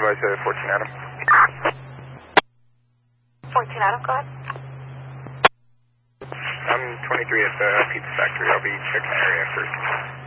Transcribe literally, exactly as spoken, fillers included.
advise uh, fourteen Adam. fourteen Adam, go ahead. I'm twenty-three at the pizza factory. I'll be checking the area first.